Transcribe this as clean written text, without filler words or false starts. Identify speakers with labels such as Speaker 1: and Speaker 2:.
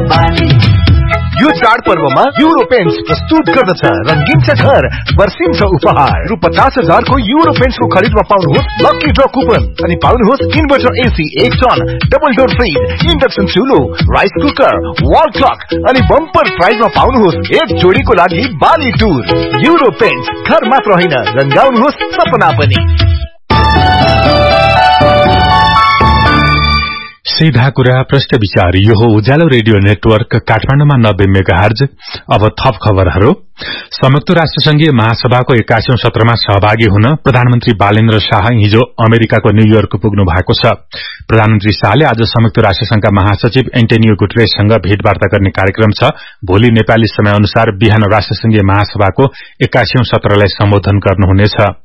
Speaker 1: बाली।
Speaker 2: यो चाडपर्वमा युरो पेन्ट्स प्रस्तुत गर्दछ रंगीन छ घर वर्षिन्छ उपहार रु 50,000 को युरो पेन्ट्स को खरिदमा पाउनुहोस् लकी ड्र कुपन अनि पाउनुहोस् inverter AC 1 ton double door fridge induction चुलो rice cooker wall clock अनि बम्पर प्राइजमा पाउनुहोस् एक जोडीको लागि बाली टुर। युरो पेन्ट्स घर मात्र होइन रंगाउनुहोस् सपना पनि।
Speaker 3: सीधा कुरा प्रश्न विचार यो हो उज्यालो रेडियो नेटवर्क काठमाडौँमा 90 मेगाहर्ज। अब थप खबरहरू। संयुक्त राष्ट्र संघीय महासभाको 81औं सत्रमा सहभागी हुन प्रधानमन्त्री बालेन्द्र शाह हिजो अमेरिकाको न्यूयोर्क पुग्नु भएको छ। प्रधानमन्त्री शाहले आज संयुक्त राष्ट्र संघका महासचिव एन्टोनियो गुटेरेससँग भेटवार्ता गर्ने कार्यक्रम छ। भोलि नेपाली समय अनुसार बिहान राष्ट्रसंघीय महासभाको 81औं सत्रलाई सम्बोधन गर्नुहुनेछ।